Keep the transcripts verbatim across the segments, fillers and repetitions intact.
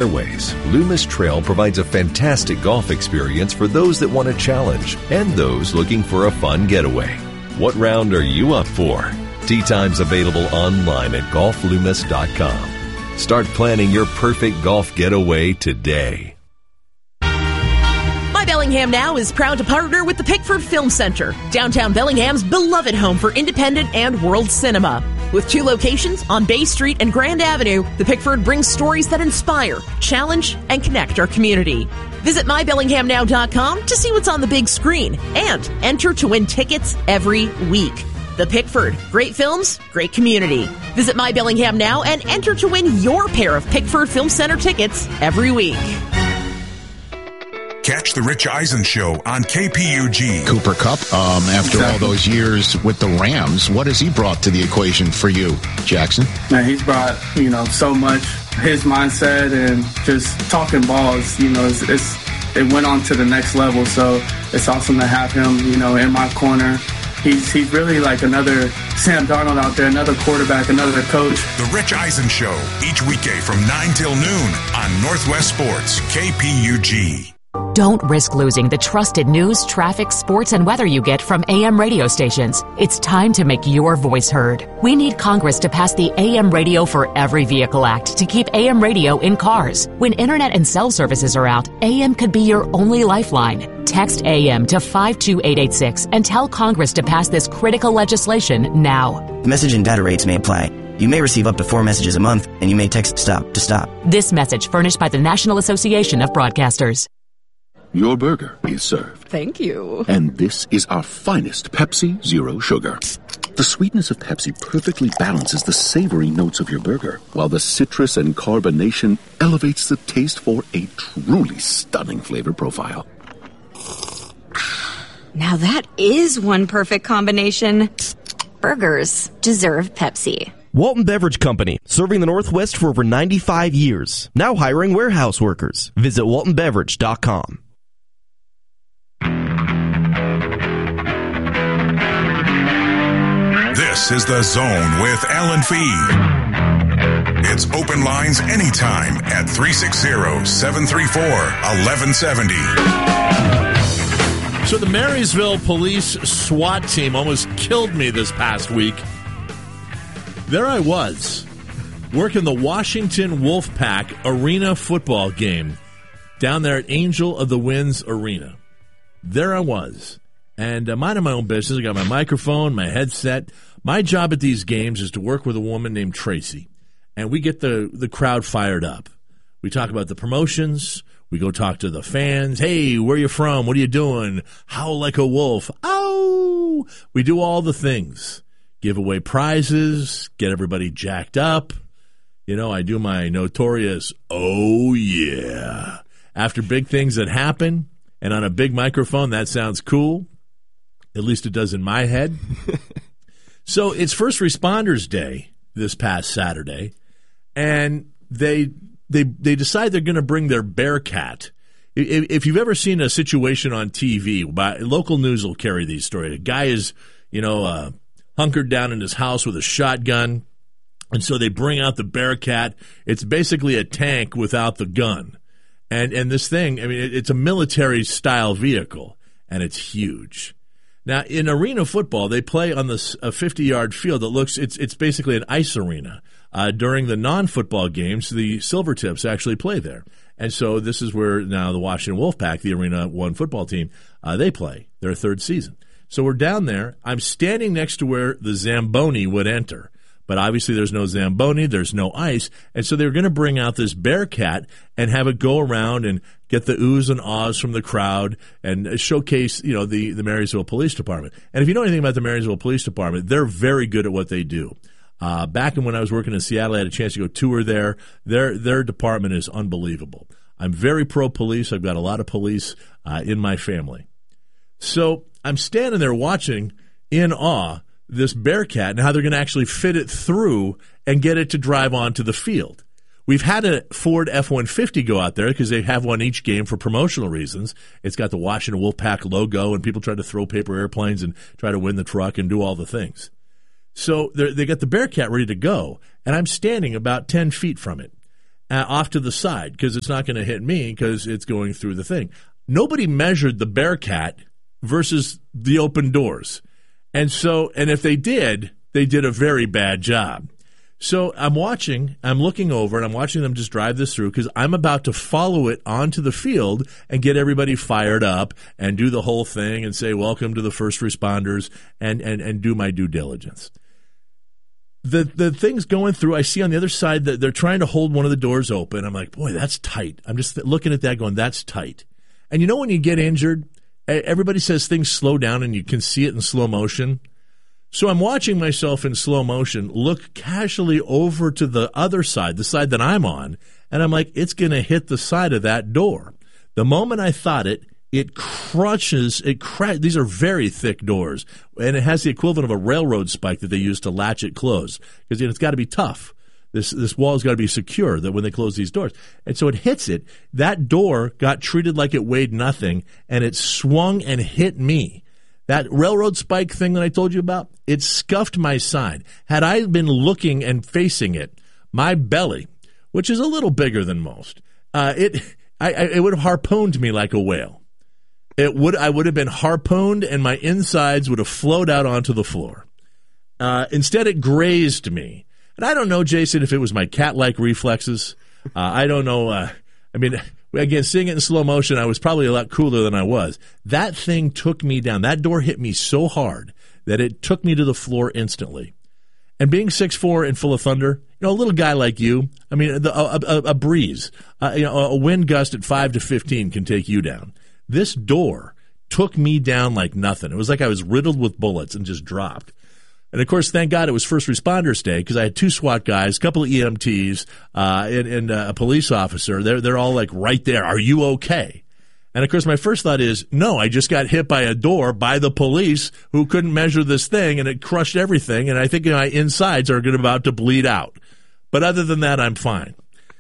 fairways, Loomis Trail provides a fantastic golf experience for those that want a challenge and those looking for a fun getaway. What round are you up for? Tee times available online at golf loomis dot com. Start planning your perfect golf getaway today. My Bellingham Now is proud to partner with the Pickford Film Center, downtown Bellingham's beloved home for independent and world cinema. With two locations on Bay Street and Grand Avenue, the Pickford brings stories that inspire, challenge, and connect our community. Visit my bellingham now dot com to see what's on the big screen and enter to win tickets every week. The Pickford. Great films, great community. Visit My Bellingham now and enter to win your pair of Pickford Film Center tickets every week. Catch the Rich Eisen Show on K P U G. Cooper Kupp, um, after all those years with the Rams, what has he brought to the equation for you, Jackson? Man, he's brought, you know, so much. His mindset and just talking balls, you know, it's, it's it went on to the next level. So it's awesome to have him, you know, in my corner. He's he's really like another Sam Darnold out there, another quarterback, another coach. The Rich Eisen Show, each weekday from nine till noon on Northwest Sports, K P U G. Don't risk losing the trusted news, traffic, sports, and weather you get from A M radio stations. It's time to make your voice heard. We need Congress to pass the A M Radio for Every Vehicle Act to keep A M radio in cars. When internet and cell services are out, A M could be your only lifeline. Text A M to five two eight eight six and tell Congress to pass this critical legislation now. The message and data rates may apply. You may receive up to four messages a month, and you may text STOP to stop. This message furnished by the National Association of Broadcasters. Your burger is served. Thank you. And this is our finest Pepsi Zero Sugar. The sweetness of Pepsi perfectly balances the savory notes of your burger, while the citrus and carbonation elevates the taste for a truly stunning flavor profile. Now that is one perfect combination. Burgers deserve Pepsi. Walton Beverage Company, serving the Northwest for over ninety-five years. Now hiring warehouse workers. Visit walton beverage dot com. This is The Zone with Alan Fee. It's open lines anytime at three six zero, seven three four, one one seven zero. So the Marysville Police SWAT team almost killed me this past week. There I was, working the Washington Wolfpack Arena football game down there at Angel of the Winds Arena. There I was, and uh, minding my own business. I got my microphone, my headset. My job at these games is to work with a woman named Tracy, and we get the, the crowd fired up. We talk about the promotions. We go talk to the fans. Hey, where you from? What are you doing? Howl like a wolf. Ow! We do all the things. Give away prizes, get everybody jacked up. You know, I do my notorious, oh, yeah. After big things that happen, and on a big microphone, that sounds cool. At least it does in my head. So it's First Responders Day this past Saturday, and they they they decide they're going to bring their Bearcat. If, if you've ever seen a situation on T V, by, local news will carry these stories. A guy is, you know, uh, hunkered down in his house with a shotgun, and so they bring out the Bearcat. It's basically a tank without the gun. And and this thing, I mean, it, it's a military-style vehicle, and it's huge. Now, in arena football, they play on this a fifty-yard field that looks, it's it's basically an ice arena. Uh, during the non-football games, the Silvertips actually play there. And so this is where now the Washington Wolfpack, the Arena One football team, uh, they play their third season. So we're down there. I'm standing next to where the Zamboni would enter. But obviously there's no Zamboni, there's no ice. And so they were going to bring out this Bearcat and have it go around and get the oohs and ahs from the crowd and showcase, you know, the, the Marysville Police Department. And if you know anything about the Marysville Police Department, they're very good at what they do. Uh, back when I was working in Seattle, I had a chance to go tour there. Their their department is unbelievable. I'm very pro-police. I've got a lot of police uh, in my family. So I'm standing there watching in awe this Bearcat and how they're going to actually fit it through and get it to drive onto the field. We've had a Ford F one fifty go out there because they have one each game for promotional reasons. It's got the Washington Wolfpack logo, and people try to throw paper airplanes and try to win the truck and do all the things. So they got the Bearcat ready to go, and I'm standing about ten feet from it. uh, off to the side because it's not going to hit me because it's going through the thing. Nobody measured the Bearcat versus the open doors. And so, and if they did, they did a very bad job. So I'm watching, I'm looking over, and I'm watching them just drive this through because I'm about to follow it onto the field and get everybody fired up and do the whole thing and say, welcome to the first responders, and, and, and do my due diligence. The the things going through, I see on the other side that they're trying to hold one of the doors open. I'm like, boy, that's tight. I'm just looking at that going, that's tight. And you know when you get injured, everybody says things slow down and you can see it in slow motion. So I'm watching myself in slow motion, look casually over to the other side, the side that I'm on, and I'm like, it's going to hit the side of that door. The moment I thought it, it crunches, it cra- these are very thick doors, and it has the equivalent of a railroad spike that they use to latch it closed, because it's got to be tough. This this wall's got to be secure that when they close these doors. And so it hits it. That door got treated like it weighed nothing, and it swung and hit me. That railroad spike thing that I told you about, it scuffed my side. Had I been looking and facing it, my belly, which is a little bigger than most, uh, it I, I, it would have harpooned me like a whale. It would I would have been harpooned, and my insides would have flowed out onto the floor. Uh, instead, it grazed me. And I don't know, Jason, if it was my cat-like reflexes. Uh, I don't know. Uh, I mean... Again, seeing it in slow motion, I was probably a lot cooler than I was. That thing took me down. That door hit me so hard that it took me to the floor instantly. And being six foot four and full of thunder, you know, a little guy like you, I mean, the, a, a, a breeze, uh, you know, a wind gust at five to fifteen can take you down. This door took me down like nothing. It was like I was riddled with bullets and just dropped. And, of course, thank God it was First Responders Day because I had two SWAT guys, a couple of E M Ts, uh, and, and uh, a police officer. They're, they're all, like, right there. Are you okay? And, of course, my first thought is, no, I just got hit by a door by the police who couldn't measure this thing, and it crushed everything, and I think my insides are about to bleed out. But other than that, I'm fine.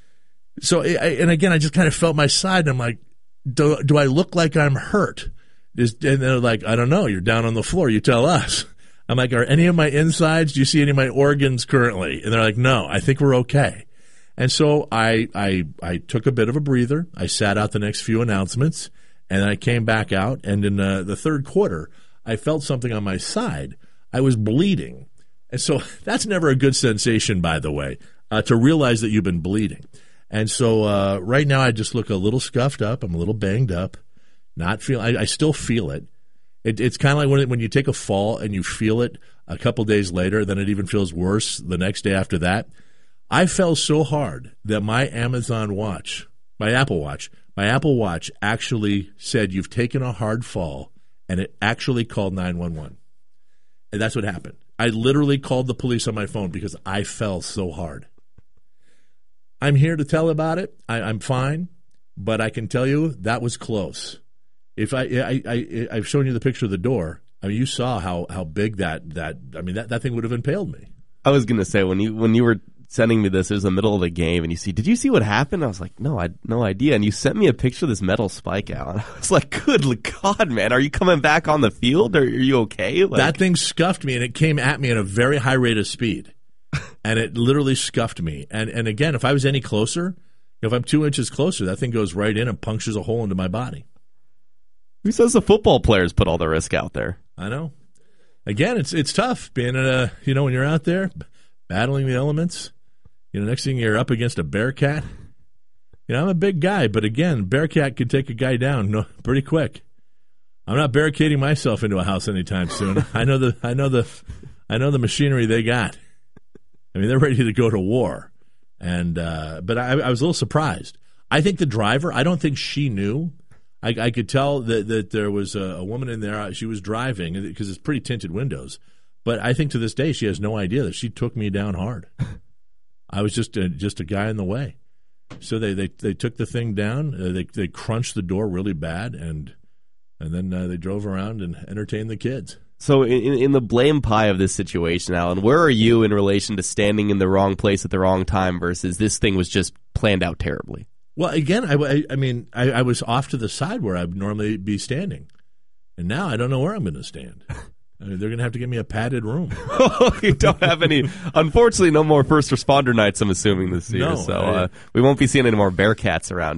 So, I, and, again, I just kind of felt my side, and I'm like, do, do I look like I'm hurt? Is, and they're like, I don't know. You're down on the floor. You tell us. I'm like, are any of my insides, do you see any of my organs currently? And they're like, no, I think we're okay. And so I I I took a bit of a breather. I sat out the next few announcements, and I came back out. And in uh, the third quarter, I felt something on my side. I was bleeding. And so that's never a good sensation, by the way, uh, to realize that you've been bleeding. And so uh, right now I just look a little scuffed up. I'm a little banged up. Not feel. I, I still feel it. It, it's kind of like when, it, when you take a fall and you feel it a couple days later, then it even feels worse the next day after that. I fell so hard that my Amazon Watch, my Apple Watch, my Apple Watch actually said, you've taken a hard fall, and it actually called nine one one. And that's what happened. I literally called the police on my phone because I fell so hard. I'm here to tell about it. I, I'm fine, but I can tell you that was close. If I, I, I, I've shown you the picture of the door. I mean, you saw how, how big that, that, I mean, that, that thing would have impaled me. I was going to say, when you, when you were sending me this, it was the middle of the game, and you see, did you see what happened? I was like, no, I had no idea. And you sent me a picture of this metal spike out. And I was like, good God, man, are you coming back on the field? Or are you okay? Like, that thing scuffed me, and it came at me at a very high rate of speed. And it literally scuffed me. And, and again, if I was any closer, if I'm two inches closer, that thing goes right in and punctures a hole into my body. Who says the football players put all the risk out there? I know. Again, it's it's tough being a, you know, when you're out there battling the elements. You know, next thing you're up against a Bearcat. You know, I'm a big guy, but again, Bearcat could take a guy down no, pretty quick. I'm not barricading myself into a house anytime soon. I know the I know the I know the machinery they got. I mean, they're ready to go to war. And uh, but I, I was a little surprised. I think the driver, I don't think she knew. I, I could tell that, that there was a, a woman in there. She was driving because it's pretty tinted windows. But I think to this day she has no idea that she took me down hard. I was just a, just a guy in the way. So they, they, they took the thing down. Uh, they they crunched the door really bad, and and then uh, they drove around and entertained the kids. So in, in the blame pie of this situation, Alan, where are you in relation to standing in the wrong place at the wrong time versus this thing was just planned out terribly? Well, again, I, I, I mean, I, I was off to the side where I'd normally be standing. And now I don't know where I'm going to stand. I mean, they're going to have to give me a padded room. You don't have any. Unfortunately, no more first responder nights, I'm assuming, this year. No, so I- uh, we won't be seeing any more Bearcats around.